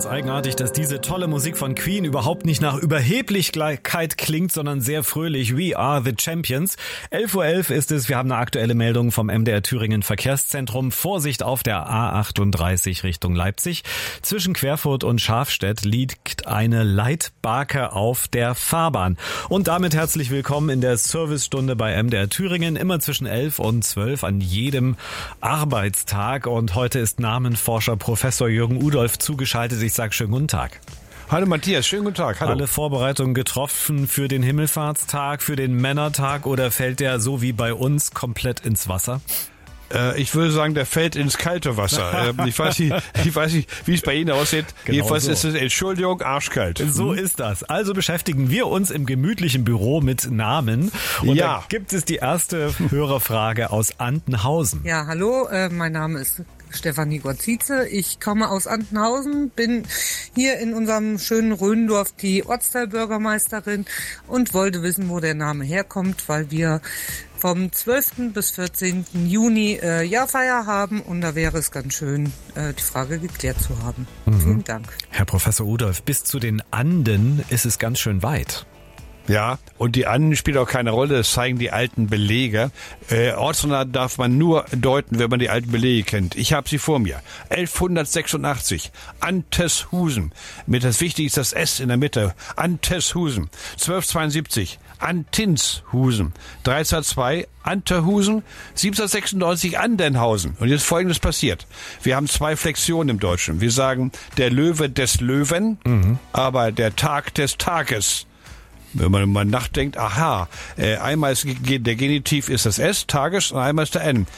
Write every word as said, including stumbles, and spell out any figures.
ganz eigenartig, dass diese tolle Musik von Queen überhaupt nicht nach Überheblichkeit klingt, sondern sehr fröhlich. We are the champions. elf Uhr elf ist es. Wir haben eine aktuelle Meldung vom M D R Thüringen Verkehrszentrum. Vorsicht auf der A achtunddreißig Richtung Leipzig. Zwischen Querfurt und Schafstedt liegt eine Leitbarke auf der Fahrbahn. Und damit herzlich willkommen in der Servicestunde bei M D R Thüringen. Immer zwischen elf und zwölf an jedem Arbeitstag. Und heute ist Namenforscher Professor Jürgen Udolph zugeschaltet. Ich sage schönen guten Tag. Hallo Matthias, schönen guten Tag. Hallo. Alle Vorbereitungen getroffen für den Himmelfahrtstag, für den Männertag, oder fällt der so wie bei uns komplett ins Wasser? Äh, ich würde sagen, der fällt ins kalte Wasser. äh, ich weiß nicht, ich weiß nicht, wie es bei Ihnen aussieht. Genau. Jedenfalls so. Ist es, Entschuldigung, arschkalt. So ist das. Also beschäftigen wir uns im gemütlichen Büro mit Namen. Und ja. Da gibt es die erste Hörerfrage aus Antenhausen. Ja, hallo, äh, mein Name ist Stefanie Gorzize. Ich komme aus Antenhausen, bin hier in unserem schönen Röndorf die Ortsteilbürgermeisterin und wollte wissen, wo der Name herkommt, weil wir vom zwölften bis vierzehnten Juni äh, Jahrfeier haben und da wäre es ganz schön, äh, die Frage geklärt zu haben. Mhm. Vielen Dank. Herr Professor Udolph, bis zu den Anden ist es ganz schön weit. Ja, und die Anden spielt auch keine Rolle, das zeigen die alten Belege. Äh, Ortsnamen darf man nur deuten, wenn man die alten Belege kennt. Ich habe sie vor mir. elfhundertsechsundachtzig, Anteshusen. Mit das Wichtige ist das S in der Mitte. Anteshusen. zwölfhundertzweiundsiebzig, Antinshusen. dreihundertzwei, Anterhusen. siebzehnhundertsechsundneunzig, Andenhausen. Und jetzt Folgendes passiert. Wir haben zwei Flexionen im Deutschen. Wir sagen der Löwe des Löwen, mhm. aber der Tag des Tages. Wenn man mal nachdenkt, aha, äh, einmal ist der Genitiv ist das S, Tages, und einmal ist der N.